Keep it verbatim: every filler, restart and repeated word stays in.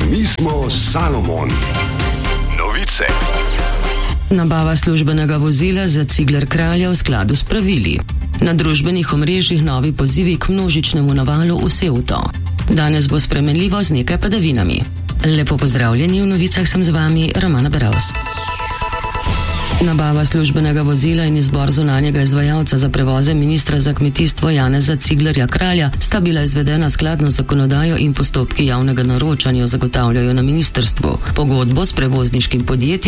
Mi smo Salomon. Novice. Nabava službenega vozila za Cigler Kralja v skladu s pravili. Na družbenih omrežjih novi pozivi k množičnemu navalu vse v to. Danes bo spremenljivo z nekaj padavinami. Lepo pozdravljeni, v novicah sem z vami Romana Beravs. Nabava službenega vozila in izbor zunanjega izvajalca za prevoze ministra za kmetijstvo Janeza Ciglerja Kralja sta bila izvedena skladno z zakonodajo in postopki javnega naročanja zagotavljajo na ministrstvu. Pogodbo s prevozniškim podjetjem